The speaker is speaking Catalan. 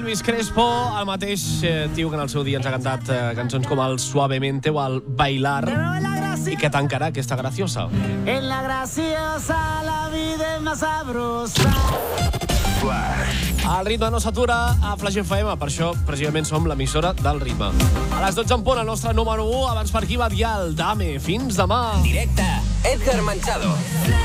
Luis Crespo, el mateix tio que en el seu dia ens ha cantat cançons com el Suavemente o el Bailar, i que tancarà aquesta Graciosa. En la graciosa la vida es más sabrosa. El ritme no s'atura a Flash FM, per això precisament som l'emissora del ritme. A les 12 en punt, el nostre número 1, abans per aquí va Dial, Dame, fins demà. Directe, Edgar Manchado.